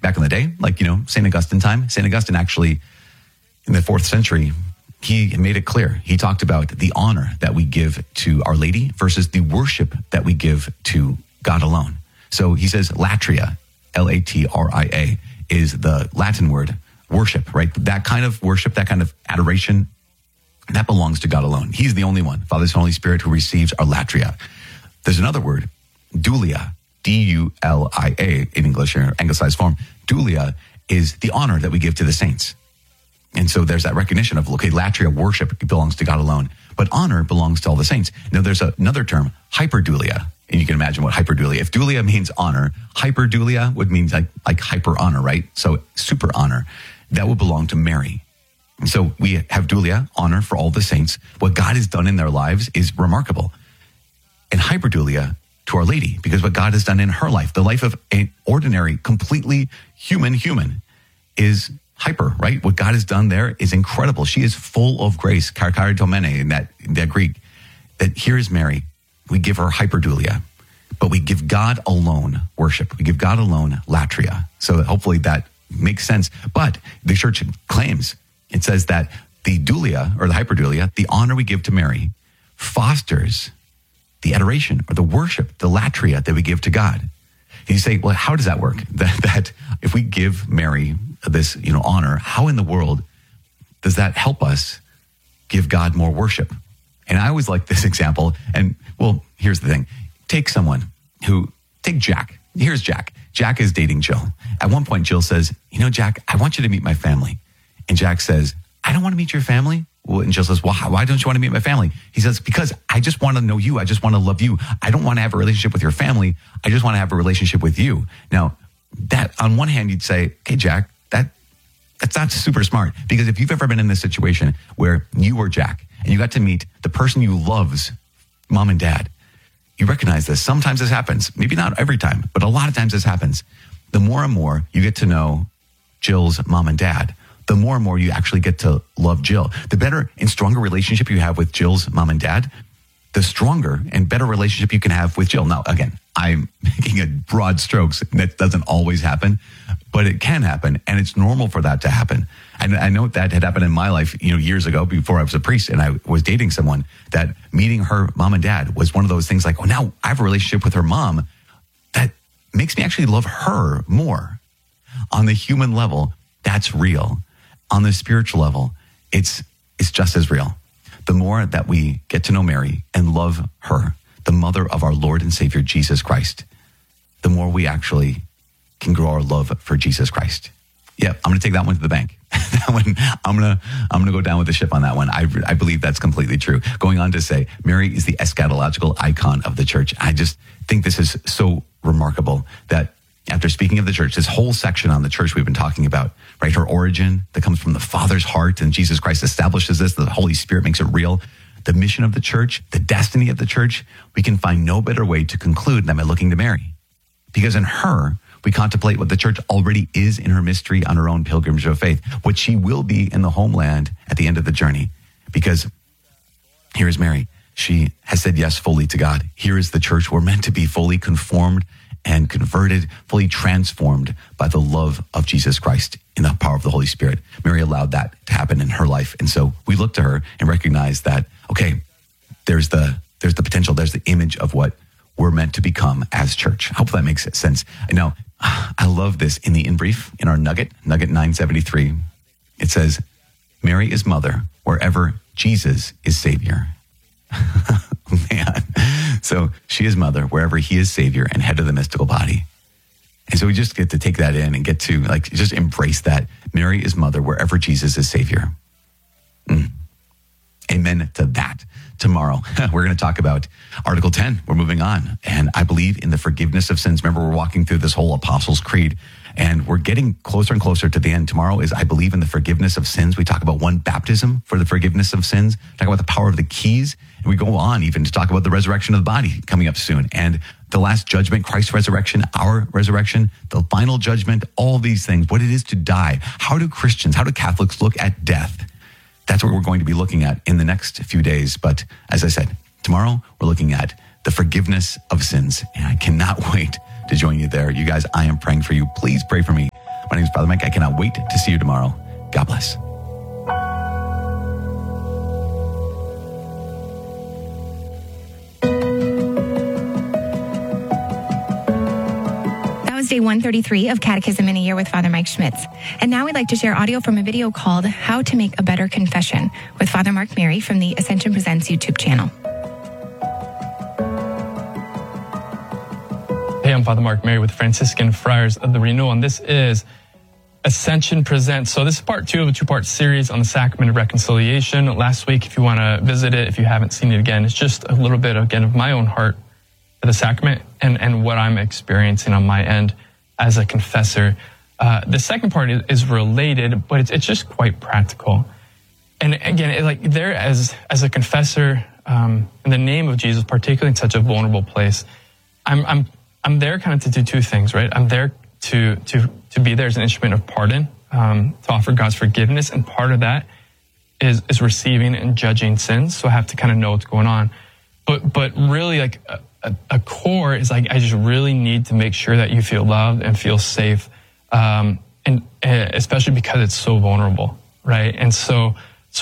back in the day, like, St. Augustine time. St. Augustine actually, in the 4th century, he made it clear. He talked about the honor that we give to Our Lady versus the worship that we give to God alone. So he says latria, Latria, is the Latin word worship, right? That kind of worship, that kind of adoration, that belongs to God alone. He's the only one, Father, Son, Holy Spirit, who receives our latria. There's another word, dulia, D-U-L-I-A in English or anglicized form. Dulia is the honor that we give to the saints. And so there's that recognition of, okay, latria, worship, belongs to God alone, but honor belongs to all the saints. Now there's another term, hyperdulia, and you can imagine what hyperdulia, if dulia means honor, hyperdulia would mean like hyper honor, right? So super honor, that would belong to Mary. And so we have dulia, honor for all the saints. What God has done in their lives is remarkable. And hyperdulia to Our Lady, because what God has done in her life, the life of an ordinary, completely human, is hyper, right? What God has done there is incredible. She is full of grace, karikaritomene in that Greek, that here is Mary. We give her hyperdulia, but we give God alone worship. We give God alone latria. So hopefully that makes sense. But the church claims, it says that the dulia or the hyperdulia, the honor we give to Mary, fosters the adoration or the worship, the latria that we give to God. And you say, well, how does that work? That if we give Mary this, honor, how in the world does that help us give God more worship? And I always like this example. And well, here's the thing. Take Jack. Here's Jack. Jack is dating Jill. At one point, Jill says, Jack, I want you to meet my family. And Jack says, I don't want to meet your family. Well, and Jill says, well, why don't you want to meet my family? He says, because I just want to know you. I just want to love you. I don't want to have a relationship with your family. I just want to have a relationship with you. Now, that on one hand, you'd say, okay, Jack, that's not super smart. Because if you've ever been in this situation where you were Jack and you got to meet the person you love's mom and dad, you recognize this. Sometimes this happens. Maybe not every time, but a lot of times this happens. The more and more you get to know Jill's mom and dad, the more and more you actually get to love Jill. The better and stronger relationship you have with Jill's mom and dad, the stronger and better relationship you can have with Jill. Now, again, I'm making a broad strokes. That doesn't always happen, but it can happen, and it's normal for that to happen. And I know that had happened in my life, years ago before I was a priest and I was dating someone, that meeting her mom and dad was one of those things like, oh, now I have a relationship with her mom that makes me actually love her more. On the human level, that's real. On the spiritual level, it's just as real. The more that we get to know Mary and love her, the mother of our Lord and Savior, Jesus Christ, the more we actually can grow our love for Jesus Christ. Yeah, I'm going to take that one to the bank. That one, I'm going to go down with the ship on that one. I believe that's completely true. Going on to say, Mary is the eschatological icon of the church. I just think this is so remarkable that after speaking of the church, this whole section on the church we've been talking about, right? Her origin that comes from the Father's heart, and Jesus Christ establishes this. The Holy Spirit makes it real. The mission of the church, the destiny of the church, we can find no better way to conclude than by looking to Mary. Because in her, we contemplate what the church already is in her mystery on her own pilgrimage of faith, what she will be in the homeland at the end of the journey. Because here is Mary. She has said yes fully to God. Here is the church. We're meant to be fully conformed and converted, fully transformed by the love of Jesus Christ in the power of the Holy Spirit. Mary allowed that to happen in her life. And so we look to her and recognize that, okay, there's the potential, there's the image of what we're meant to become as church. I hope that makes sense. Now, I love this in the in brief, in our nugget 973. It says, Mary is mother wherever Jesus is Savior. Man. So she is mother wherever he is Savior and head of the mystical body. And so we just get to take that in and get to just embrace that. Mary is mother wherever Jesus is Savior. Amen to that. Tomorrow, we're going to talk about Article 10. We're moving on. And I believe in the forgiveness of sins. Remember, we're walking through this whole Apostles' Creed, and we're getting closer and closer to the end. Tomorrow is, I believe in the forgiveness of sins. We talk about one baptism for the forgiveness of sins, talk about the power of the keys, and we go on even to talk about the resurrection of the body coming up soon, and the last judgment, Christ's resurrection, our resurrection, the final judgment, all these things, what it is to die. How do Catholics look at death? That's what we're going to be looking at in the next few days. But as I said, tomorrow we're looking at the forgiveness of sins. And I cannot wait to join you there. You guys, I am praying for you. Please pray for me. My name is Father Mike. I cannot wait to see you tomorrow. God bless. Day 133 of Catechism in a Year with Father Mike Schmitz. And now we'd like to share audio from a video called How to Make a Better Confession with Father Mark Mary from the Ascension Presents YouTube channel. Hey, I'm Father Mark Mary with Franciscan Friars of the Renewal, and this is Ascension Presents. So this is part 2 of a 2-part series on the Sacrament of Reconciliation. Last week, if you want to visit it, if you haven't seen it again, it's just a little bit, again, of my own heart for the sacrament and what I'm experiencing on my end as a confessor. The second part is related, but it's just quite practical. And again, there as a confessor, in the name of Jesus, particularly in such a vulnerable place, I'm there kind of to do two things, right? I'm there to be there as an instrument of pardon, to offer God's forgiveness, and part of that is receiving and judging sins. So I have to kind of know what's going on. But really, like a core is like I just really need to make sure that you feel loved and feel safe, and especially because it's so vulnerable, right? And so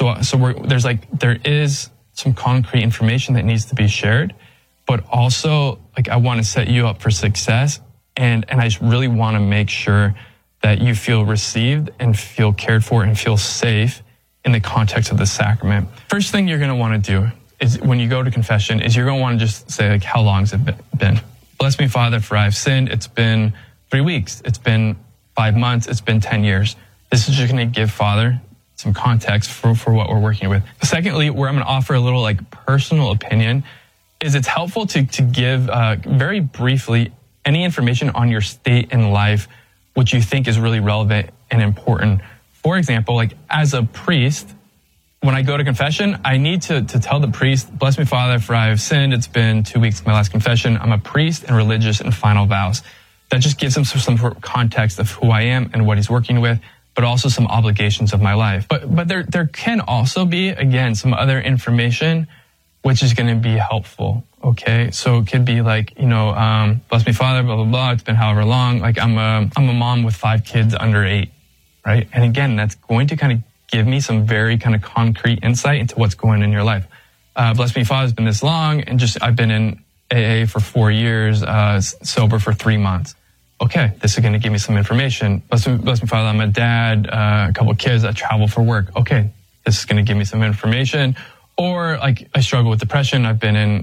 there is some concrete information that needs to be shared, but also like I want to set you up for success, and I just really want to make sure that you feel received and feel cared for and feel safe in the context of the sacrament. First thing you're going to want to do is when you go to confession is you're going to want to just say, like, how long has it been? Bless me, Father, for I have sinned. It's been 3 weeks. It's been 5 months. It's been 10 years. This is just going to give Father some context for what we're working with. Secondly, where I'm going to offer a little like personal opinion is it's helpful to give very briefly any information on your state in life which you think is really relevant and important. For example, like as a priest, when I go to confession, I need to tell the priest, bless me, Father, for I have sinned. It's been 2 weeks since my last confession. I'm a priest and religious in final vows. That just gives him some context of who I am and what he's working with, but also some obligations of my life. But there can also be, again, some other information which is going to be helpful, okay? So it could be like, bless me, Father, blah, blah, blah. It's been however long. Like I'm a mom with 5 kids under 8, right? And again, that's going to kind of give me some very kind of concrete insight into what's going on in your life. Bless me, Father, it's been this long, and I've been in AA for 4 years, sober for 3 months. Okay, this is going to give me some information. Bless me, Father, I'm a dad, a couple of kids, I travel for work. Okay, this is going to give me some information. Or like I struggle with depression. I'm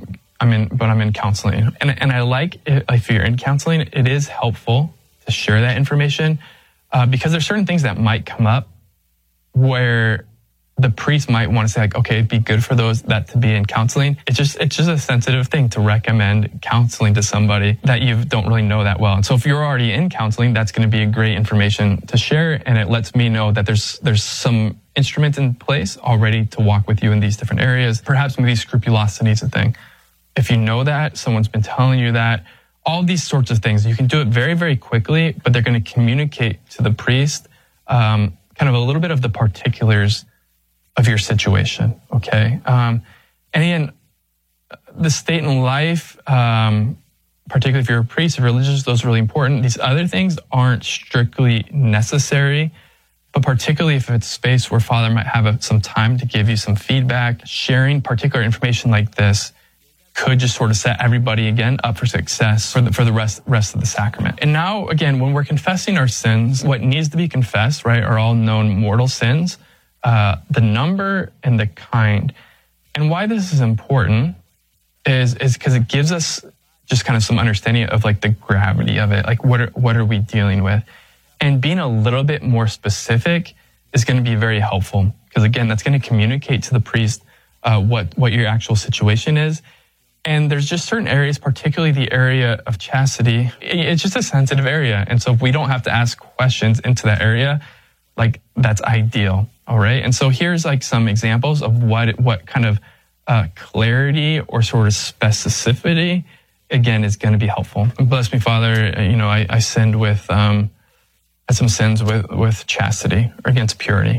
in counseling, and I like if you're in counseling, it is helpful to share that information because there's certain things that might come up where the priest might want to say, like, okay, it'd be good for those that to be in counseling. It's just a sensitive thing to recommend counseling to somebody that you don't really know that well. And so if you're already in counseling, that's going to be a great information to share. And it lets me know that there's some instruments in place already to walk with you in these different areas. Perhaps maybe scrupulosity is a thing. If you know that, someone's been telling you that, all these sorts of things, you can do it very, very quickly, but they're going to communicate to the priest kind of a little bit of the particulars of your situation, okay? And again, the state in life, particularly if you're a priest, if you're religious, those are really important. These other things aren't strictly necessary, but particularly if it's a space where Father might have some time to give you some feedback, sharing particular information like this could just sort of set everybody again up for success for the rest of the sacrament. And now, again, when we're confessing our sins, what needs to be confessed, right, are all known mortal sins, the number and the kind. And why this is important is because it gives us just kind of some understanding of like the gravity of it. Like what are we dealing with? And being a little bit more specific is going to be very helpful because again, that's going to communicate to the priest what your actual situation is. And there's just certain areas, particularly the area of chastity, it's just a sensitive area. And so if we don't have to ask questions into that area, like that's ideal. All right. And so here's like some examples of what kind of clarity or sort of specificity, again, is going to be helpful. Bless me, Father. I sinned with, had some sins with chastity or against purity.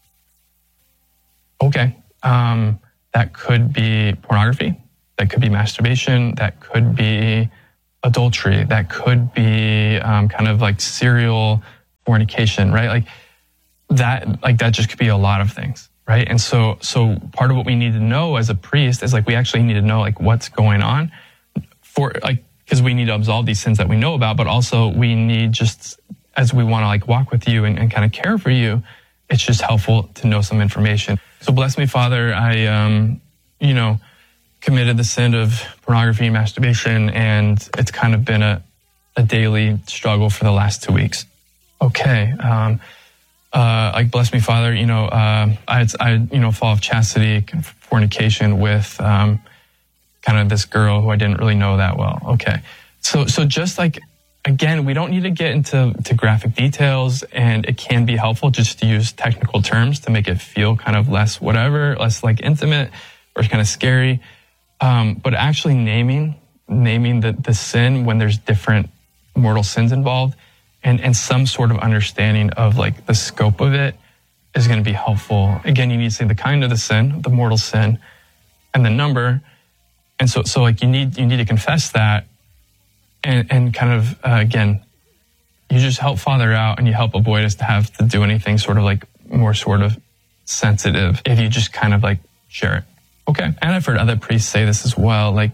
Okay. That could be pornography. That could be masturbation. That could be adultery. That could be kind of like serial fornication, right? Like that just could be a lot of things, right? And so part of what we need to know as a priest is like, we actually need to know like what's going on for like, because we need to absolve these sins that we know about, but also we need, just as we want to like walk with you and kind of care for you, it's just helpful to know some information. So bless me, Father. I, committed the sin of pornography and masturbation, and it's kind of been a daily struggle for the last 2 weeks. Okay. Like bless me, Father. I fall of chastity, fornication with, kind of this girl who I didn't really know that well. Okay. So just like, again, we don't need to get into graphic details, and it can be helpful just to use technical terms to make it feel kind of less less like intimate or kind of scary. But actually naming the sin when there's different mortal sins involved and some sort of understanding of like the scope of it is going to be helpful. Again, you need to say the kind of the sin, the mortal sin, and the number. And so like you need to confess that and kind of, again, you just help Father out and you help avoid us to have to do anything sort of like more sort of sensitive if you just kind of like share it. Okay. And I've heard other priests say this as well. Like,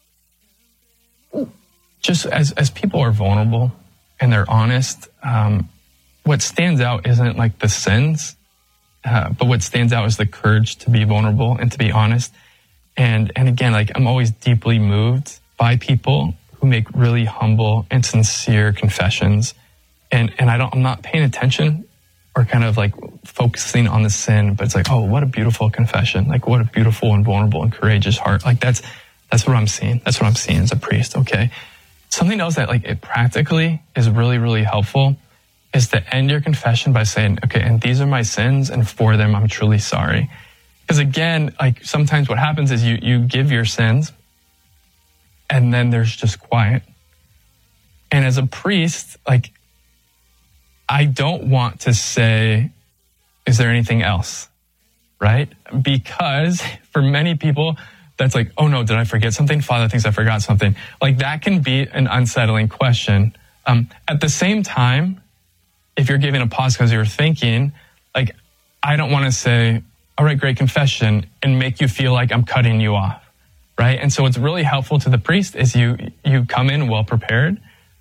just as people are vulnerable and they're honest, what stands out isn't like the sins, but what stands out is the courage to be vulnerable and to be honest. And again, like I'm always deeply moved by people who make really humble and sincere confessions. And I'm not paying attention or kind of like focusing on the sin, but it's like, oh, what a beautiful confession. Like what a beautiful and vulnerable and courageous heart. Like that's what I'm seeing. That's what I'm seeing as a priest. Okay. Something else that like it practically is really, really helpful is to end your confession by saying, okay, and these are my sins, and for them, I'm truly sorry. Because again, like sometimes what happens is you give your sins and then there's just quiet. And as a priest, like, I don't want to say, is there anything else? Right? Because for many people, that's like, oh no, did I forget something? Father thinks I forgot something. Like that can be an unsettling question. At the same time, if you're giving a pause because you're thinking, like, I don't want to say, all right, great confession, and make you feel like I'm cutting you off, right? And so what's really helpful to the priest is you come in well prepared.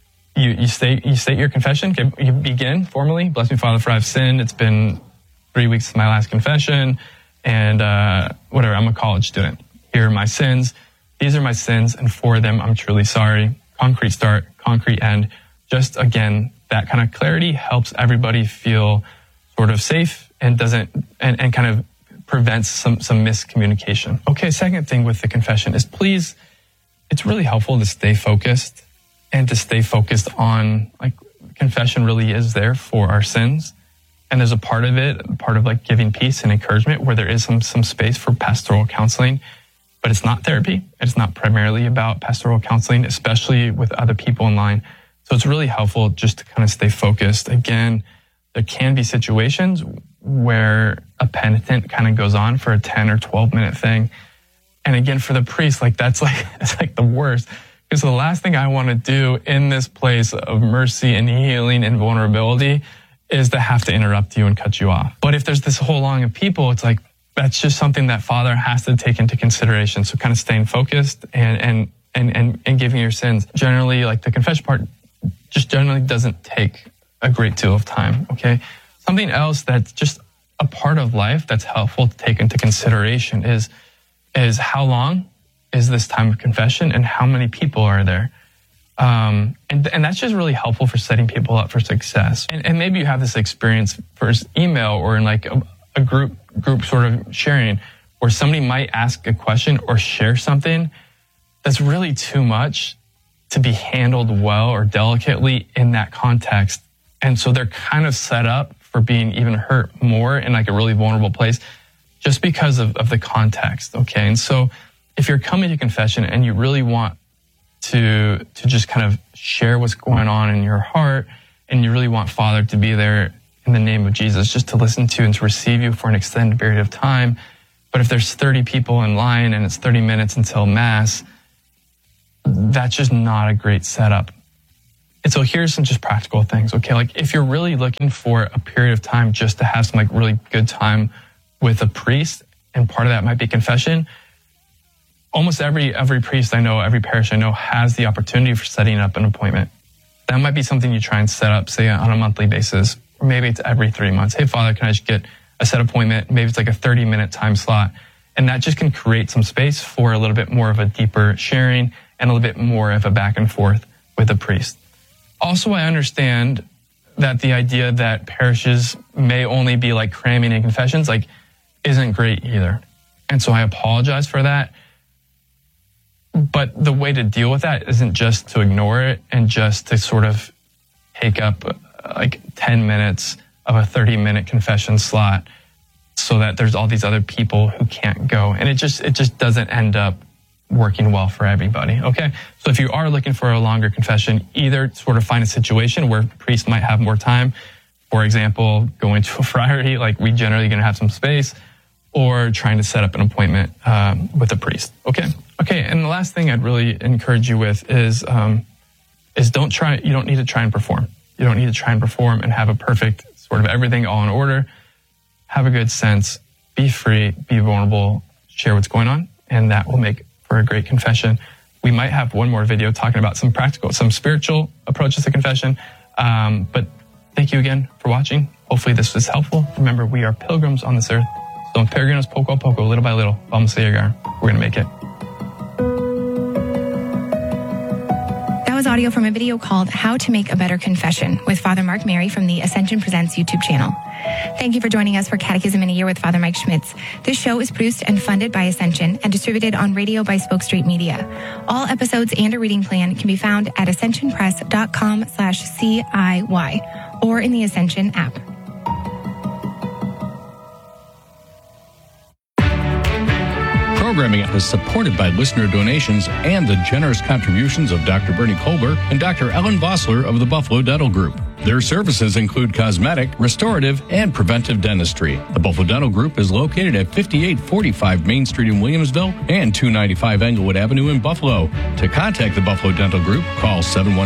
You state your confession. You begin formally. Bless me, Father, for I've sinned. It's been 3 weeks since my last confession, and whatever. I'm a college student. Here are my sins. These are my sins, and for them, I'm truly sorry. Concrete start, concrete end. Just again, that kind of clarity helps everybody feel sort of safe and and kind of prevents some miscommunication. Okay, second thing with the confession is please, it's really helpful to stay focused and to stay focused on, like, confession really is there for our sins. And there's a part of like giving peace and encouragement where there is some space for pastoral counseling, but it's not therapy. It's not primarily about pastoral counseling, especially with other people in line. So it's really helpful just to kind of stay focused. Again, there can be situations where a penitent kind of goes on for a 10 or 12 minute thing. And again, for the priest, like it's like the worst. Because the last thing I want to do in this place of mercy and healing and vulnerability is to have to interrupt you and cut you off. But if there's this whole line of people, it's like, that's just something that Father has to take into consideration. So kind of staying focused and giving your sins. Generally, like the confession part just generally doesn't take a great deal of time, okay? Something else that's just a part of life that's helpful to take into consideration is how long is this time of confession and how many people are there? And that's just really helpful for setting people up for success. And maybe you have this experience first email or in like a group sort of sharing where somebody might ask a question or share something that's really too much to be handled well or delicately in that context. And so they're kind of set up for being even hurt more in like a really vulnerable place just because of the context, okay? And so if you're coming to confession and you really want to just kind of share what's going on in your heart and you really want Father to be there in the name of Jesus, just to listen to and to receive you for an extended period of time. But if there's 30 people in line and it's 30 minutes until Mass, that's just not a great setup. And so here's some just practical things, okay? Like if you're really looking for a period of time just to have some like really good time with a priest, and part of that might be confession, almost every priest I know, every parish I know has the opportunity for setting up an appointment. That might be something you try and set up, say on a monthly basis, or maybe it's every 3 months. Hey, Father, can I just get a set appointment? Maybe it's like a 30-minute time slot. And that just can create some space for a little bit more of a deeper sharing and a little bit more of a back and forth with a priest. Also, I understand that the idea that parishes may only be like cramming in confessions, like isn't great either. And so I apologize for that. But the way to deal with that isn't just to ignore it and just to sort of take up like 10 minutes of a 30-minute confession slot so that there's all these other people who can't go. And it just doesn't end up working well for everybody, okay? So if you are looking for a longer confession, either sort of find a situation where priests might have more time, for example, going to a friary, like we generally going to have some space, or trying to set up an appointment with a priest, okay? Okay, and the last thing I'd really encourage you with is you don't need to try and perform. You don't need to try and perform and have a perfect sort of everything all in order. Have a good sense, be free, be vulnerable, share what's going on, and that will make for a great confession. We might have one more video talking about some spiritual approaches to confession. But thank you again for watching. Hopefully this was helpful. Remember, we are pilgrims on this earth. So peregrinos poco a poco, little by little, vamos a llegar. We're going to make it. That was audio from a video called How to Make a Better Confession with Father Mark Mary from the Ascension Presents YouTube channel. Thank you for joining us for Catechism in a Year with Father Mike Schmitz. This show is produced and funded by Ascension and distributed on radio by Spoke Street Media. All episodes and a reading plan can be found at ascensionpress.com/CIY or in the Ascension app. Programming is supported by listener donations and the generous contributions of Dr. Bernie Kolber and Dr. Ellen Vossler of the Buffalo Dental Group. Their services include cosmetic, restorative, and preventive dentistry. The Buffalo Dental Group is located at 5845 Main Street in Williamsville and 295 Englewood Avenue in Buffalo. To contact the Buffalo Dental Group, call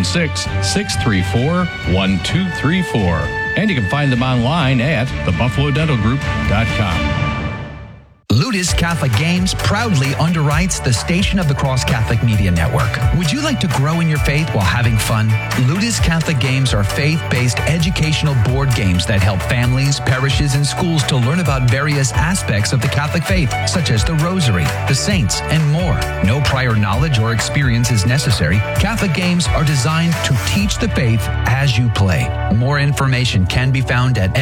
716-634-1234. And you can find them online at thebuffalodentalgroup.com. Ludus Catholic Games proudly underwrites the Station of the Cross Catholic Media Network. Would you like to grow in your faith while having fun? Ludus Catholic Games are faith-based educational board games that help families, parishes, and schools to learn about various aspects of the Catholic faith, such as the Rosary, the Saints, and more. No prior knowledge or experience is necessary. Catholic games are designed to teach the faith as you play. More information can be found at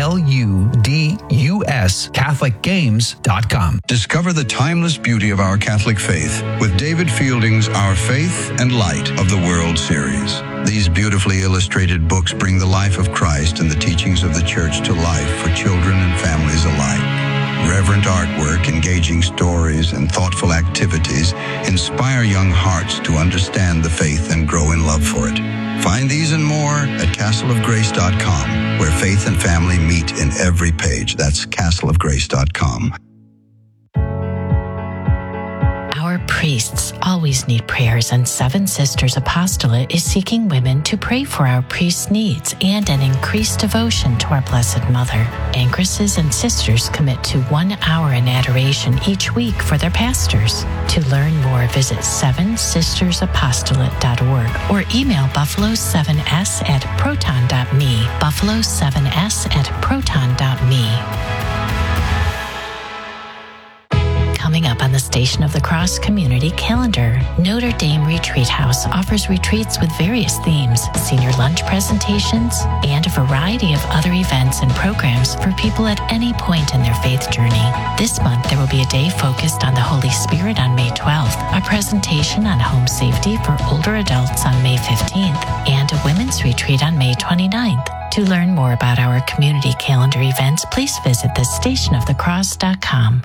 luduscatholicgames.com. Discover the timeless beauty of our Catholic faith with David Fielding's Our Faith and Light of the World series. These beautifully illustrated books bring the life of Christ and the teachings of the Church to life for children and families alike. Reverent artwork, engaging stories, and thoughtful activities inspire young hearts to understand the faith and grow in love for it. Find these and more at castleofgrace.com, where faith and family meet in every page. That's castleofgrace.com. Our priests always need prayers, and Seven Sisters Apostolate is seeking women to pray for our priests' needs and an increased devotion to our Blessed Mother. Ancresses and sisters commit to 1 hour in adoration each week for their pastors. To learn more, visit sevensistersapostolate.org or email buffalo7s@proton.me, buffalo7s@proton.me. Coming up on the Station of the Cross community calendar, Notre Dame Retreat House offers retreats with various themes, senior lunch presentations, and a variety of other events and programs for people at any point in their faith journey. This month, there will be a day focused on the Holy Spirit on May 12th, a presentation on home safety for older adults on May 15th, and a women's retreat on May 29th. To learn more about our community calendar events, please visit thestationofthecross.com.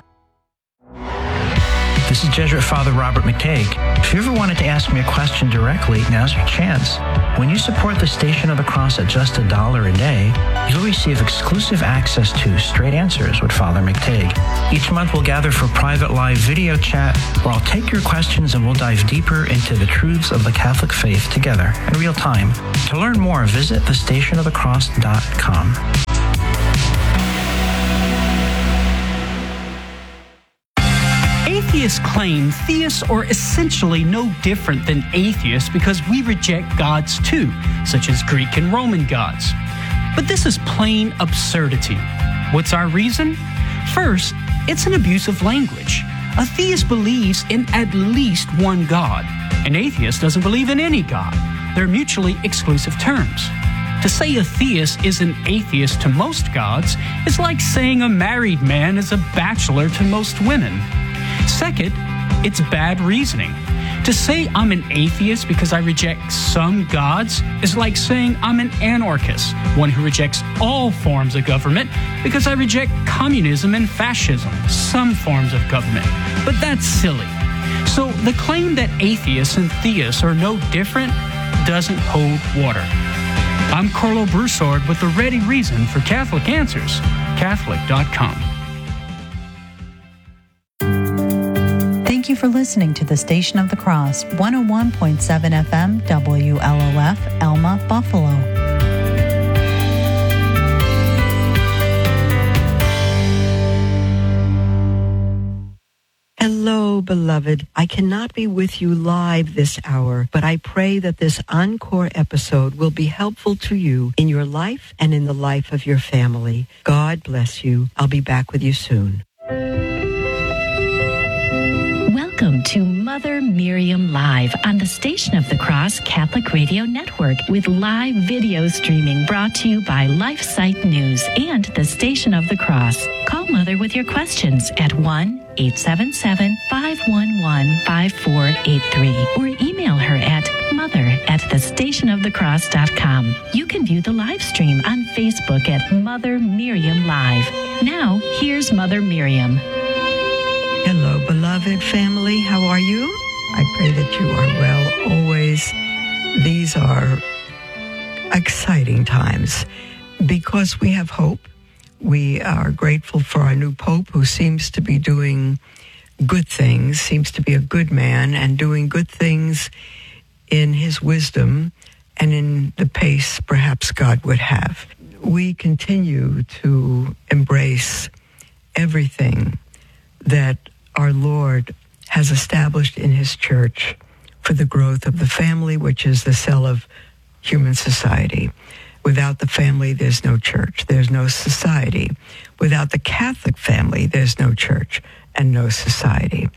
This is Jesuit Father Robert McTague. If you ever wanted to ask me a question directly, now's your chance. When you support the Station of the Cross at just $1 a day, you'll receive exclusive access to Straight Answers with Father McTague. Each month we'll gather for private live video chat where I'll take your questions and we'll dive deeper into the truths of the Catholic faith together in real time. To learn more, visit thestationofthecross.com. Atheists claim theists are essentially no different than atheists because we reject gods too, such as Greek and Roman gods. But this is plain absurdity. What's our reason? First, it's an abuse of language. A theist believes in at least one God. An atheist doesn't believe in any God. They're mutually exclusive terms. To say a theist is an atheist to most gods is like saying a married man is a bachelor to most women. Second, it's bad reasoning. To say I'm an atheist because I reject some gods is like saying I'm an anarchist, one who rejects all forms of government because I reject communism and fascism, some forms of government. But that's silly. So the claim that atheists and theists are no different doesn't hold water. I'm Carlo Broussard with the ready reason for Catholic Answers, Catholic.com. Thank you for listening to the Station of the Cross, 101.7 FM, WLOF, Elma, Buffalo. Hello, beloved. I cannot be with you live this hour, but I pray that this encore episode will be helpful to you in your life and in the life of your family. God bless you. I'll be back with you soon. Welcome to Mother Miriam Live on the Station of the Cross Catholic Radio Network with live video streaming brought to you by LifeSite News and the Station of the Cross. Call Mother with your questions at 1-877-511-5483 or email her at mother@thestationofthecross.com. You can view the live stream on Facebook at Mother Miriam Live. Now, here's Mother Miriam. Hello, beloved family. How are you? I pray that you are well always. These are exciting times because we have hope. We are grateful for our new Pope who seems to be doing good things, seems to be a good man and doing good things in his wisdom and in the pace perhaps God would have. We continue to embrace everything that our Lord has established in his church for the growth of the family, which is the cell of human society. Without the family, there's no church. There's no society. Without the Catholic family, there's no church and no society.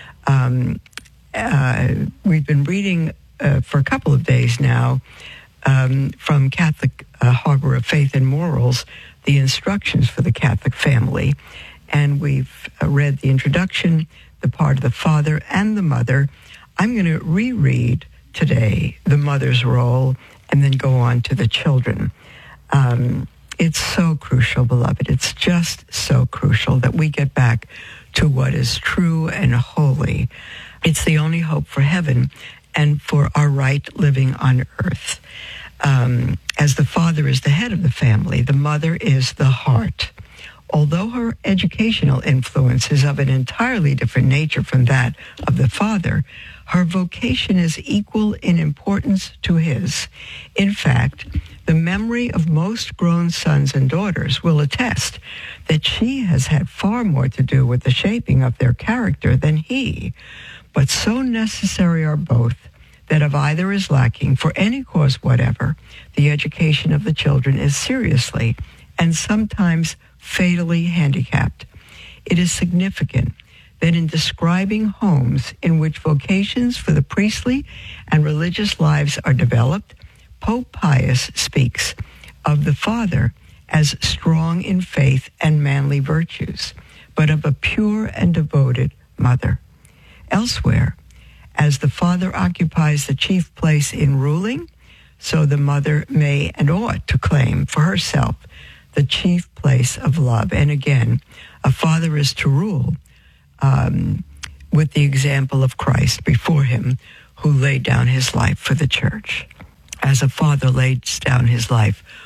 We've been reading for a couple of days now from Catholic Harbor of Faith and Morals, the instructions for the Catholic family. And we've read the introduction, the part of the father and the mother. I'm going to reread today the mother's role and then go on to the children. It's so crucial, beloved. It's just so crucial that we get back to what is true and holy. It's the only hope for heaven and for our right living on earth. As the father is the head of the family, the mother is the heart. Although her educational influence is of an entirely different nature from that of the father, her vocation is equal in importance to his. In fact, the memory of most grown sons and daughters will attest that she has had far more to do with the shaping of their character than he. But so necessary are both that if either is lacking for any cause whatever, the education of the children is seriously and sometimes fatally handicapped. It is significant that in describing homes in which vocations for the priestly and religious lives are developed, Pope Pius speaks of the father as strong in faith and manly virtues, but of a pure and devoted mother. Elsewhere, as the father occupies the chief place in ruling, so the mother may and ought to claim for herself the chief place of love. And again, a father is to rule with the example of Christ before him, who laid down his life for the church. As a father lays down his life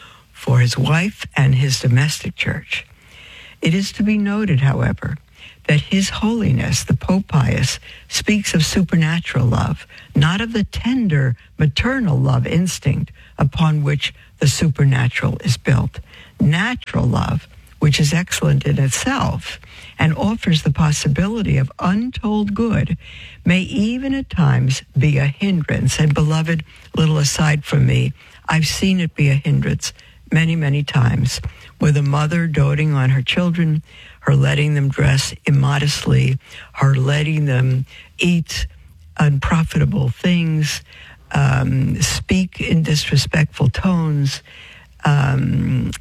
for his wife and his domestic church. It is to be noted, however, that His Holiness, the Pope Pius, speaks of supernatural love, not of the tender maternal love instinct upon which the supernatural is built. Natural love, which is excellent in itself and offers the possibility of untold good, may even at times be a hindrance. And beloved, little aside from me, I've seen it be a hindrance many, many times, with a mother doting on her children, her letting them dress immodestly, her letting them eat unprofitable things, speak in disrespectful tones, and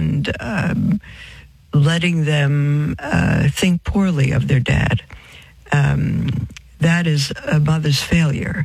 letting them think poorly of their dad. That is a mother's failure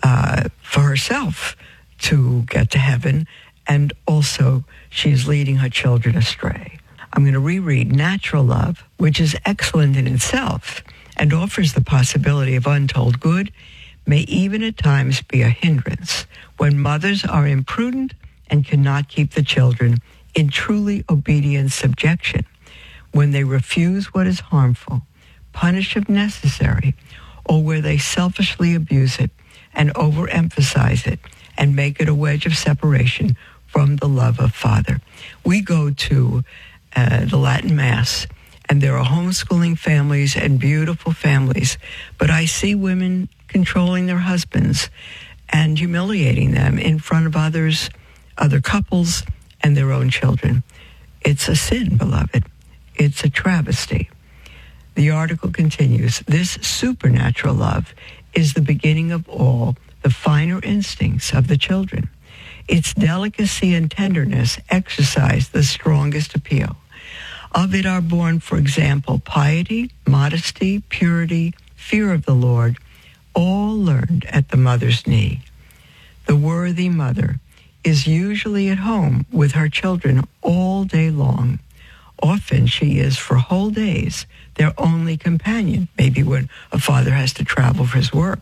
for herself to get to heaven, and also she's leading her children astray. I'm going to reread natural love, which is excellent in itself and offers the possibility of untold good, may even at times be a hindrance when mothers are imprudent and cannot keep the children in truly obedient subjection, when they refuse what is harmful, punish if necessary, or where they selfishly abuse it and overemphasize it and make it a wedge of separation from the love of Father. We go to the Latin Mass, and there are homeschooling families and beautiful families, but I see women controlling their husbands and humiliating them in front of others, other couples, and their own children. It's a sin, beloved. It's a travesty. The article continues, this supernatural love is the beginning of all the finer instincts of the children. Its delicacy and tenderness exercise the strongest appeal. Of it are born, for example, piety, modesty, purity, fear of the Lord, all learned at the mother's knee. The worthy mother is usually at home with her children all day long. Often she is for whole days their only companion, maybe when a father has to travel for his work,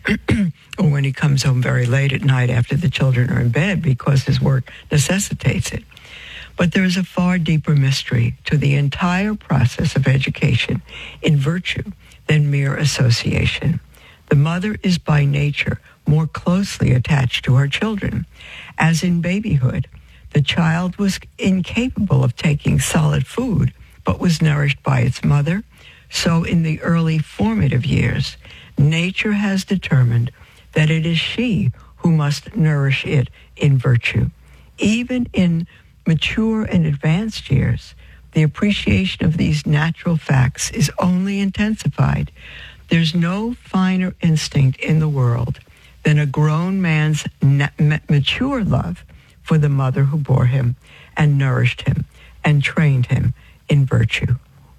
or when he comes home very late at night after the children are in bed because his work necessitates it. But there is a far deeper mystery to the entire process of education in virtue than mere association. The mother is by nature more closely attached to her children. As in babyhood, the child was incapable of taking solid food, but was nourished by its mother. So in the early formative years, nature has determined that it is she who must nourish it in virtue. Even in mature and advanced years, the appreciation of these natural facts is only intensified. There's no finer instinct in the world than a grown man's mature love for the mother who bore him and nourished him and trained him in virtue.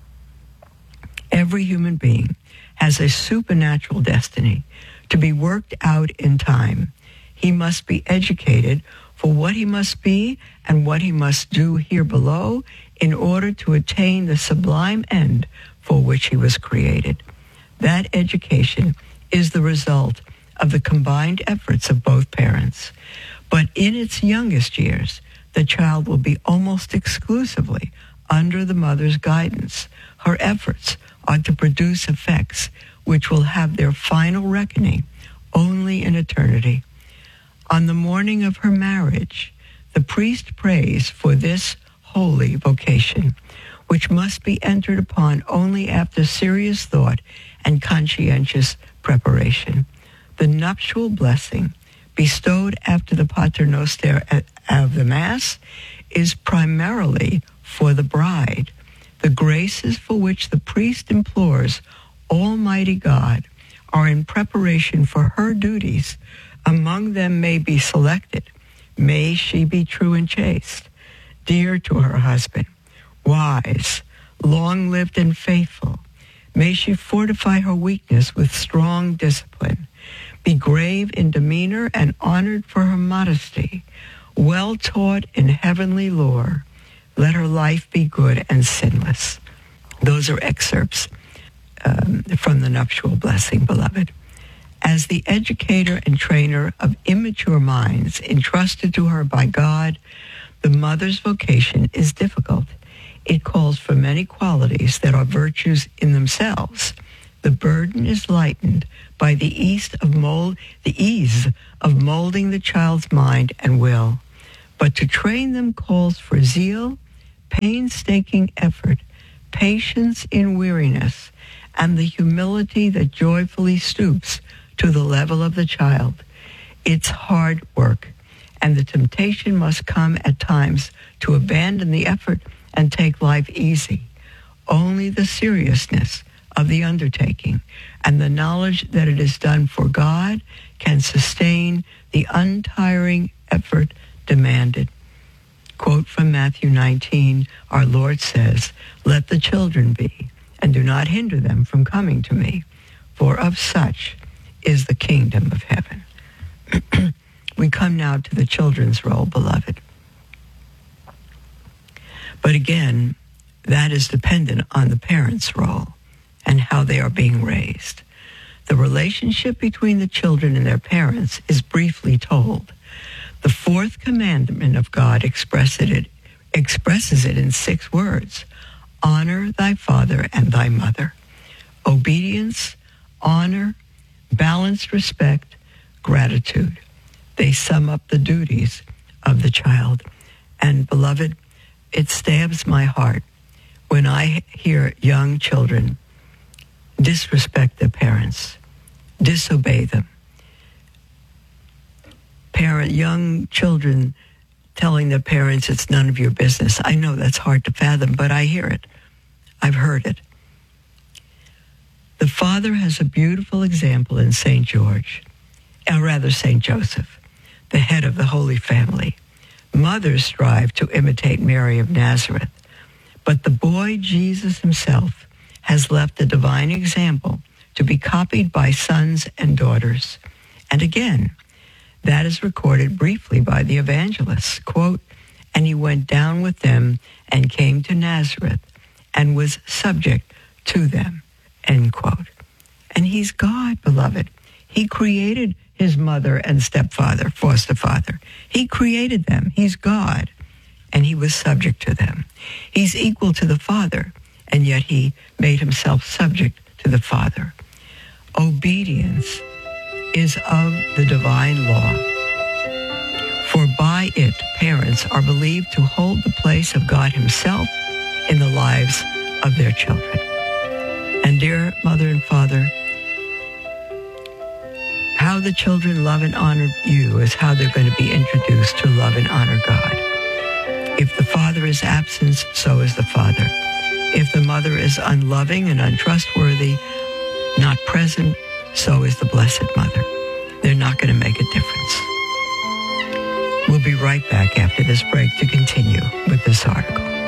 Every human being has a supernatural destiny to be worked out in time. He must be educated for what he must be and what he must do here below in order to attain the sublime end for which he was created. That education is the result of the combined efforts of both parents. But in its youngest years, the child will be almost exclusively under the mother's guidance. Her efforts are to produce effects which will have their final reckoning only in eternity. On the morning of her marriage, the priest prays for this holy vocation, which must be entered upon only after serious thought and conscientious preparation. The nuptial blessing bestowed after the Paternoster of the Mass is primarily for the bride. The graces for which the priest implores Almighty God are in preparation for her duties. Among them may be selected, may she be true and chaste, dear to her husband, wise, long-lived and faithful. May she fortify her weakness with strong discipline, be grave in demeanor and honored for her modesty, well taught in heavenly lore. Let her life be good and sinless. Those are excerpts from the nuptial blessing, beloved. As the educator and trainer of immature minds entrusted to her by God, The mother's vocation is difficult. It calls for many qualities that are virtues in themselves. The burden is lightened by the ease of molding the child's mind and will. But to train them calls for zeal, painstaking effort, patience in weariness, and the humility that joyfully stoops to the level of the child. It's hard work, and the temptation must come at times to abandon the effort and take life easy. Only the seriousness of the undertaking and the knowledge that it is done for God can sustain the untiring effort demanded. Quote from Matthew 19, our Lord says, "Let the children be, and do not hinder them from coming to me, for of such is the kingdom of heaven." We come now to the children's role, beloved. But again, that is dependent on the parents' role and how they are being raised. The relationship between the children and their parents is briefly told. The fourth commandment of God expresses it in 6 words. Honor thy father and thy mother. Obedience, honor, balanced respect, gratitude. They sum up the duties of the child. And beloved, it stabs my heart when I hear young children disrespect their parents, disobey them. Young children telling their parents it's none of your business. I know that's hard to fathom, but I hear it. I've heard it. The father has a beautiful example in St. Joseph, the head of the Holy Family. Mothers strive to imitate Mary of Nazareth, but the boy Jesus himself has left a divine example to be copied by sons and daughters. And again, that is recorded briefly by the evangelists. Quote, "And he went down with them and came to Nazareth and was subject to them." End quote. And he's God, beloved. He created his mother and stepfather, foster father. He created them. He's God. And he was subject to them. He's equal to the Father, and yet he made himself subject to the Father. Obedience is of the divine law, for by it parents are believed to hold the place of God himself in the lives of their children. And dear mother and father, how the children love and honor you is how they're going to be introduced to love and honor God. If the father is absent, so is the father. If the mother is unloving and untrustworthy, not present, so is the Blessed Mother. They're not going to make a difference. We'll be right back after this break to continue with this article.